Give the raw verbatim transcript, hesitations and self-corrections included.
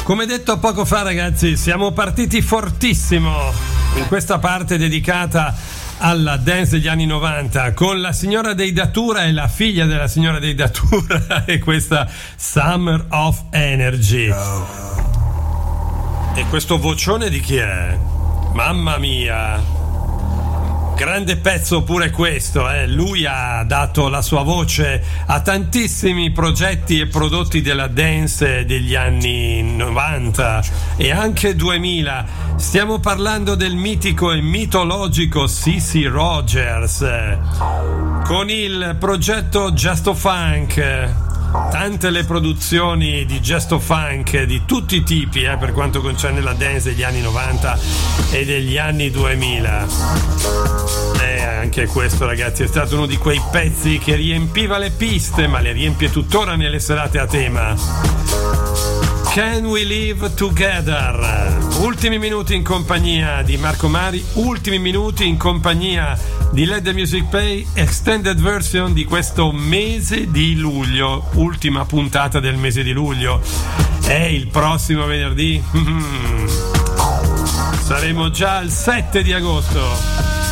Come detto poco fa, ragazzi, siamo partiti fortissimo in questa parte dedicata alla dance degli anni novanta con la signora dei Datura e la figlia della signora dei Datura e questa Summer of Energy. E questo vocione di chi è? Mamma mia! Grande pezzo pure questo, eh. Lui ha dato la sua voce a tantissimi progetti e prodotti della dance degli anni novanta e anche duemila. Stiamo parlando del mitico e mitologico Cissy Rogers con il progetto Justo Funk. Tante le produzioni di Justo Funk di tutti i tipi eh, per quanto concerne la dance degli anni novanta e degli anni duemila. E anche questo, ragazzi, è stato uno di quei pezzi che riempiva le piste, ma le riempie tuttora nelle serate a tema. Can We Live Together? Ultimi minuti in compagnia di Marco Mari, ultimi minuti in compagnia di Let the Music Play, extended version di questo mese di luglio, ultima puntata del mese di luglio. E il prossimo venerdì mm, saremo già al sette di agosto.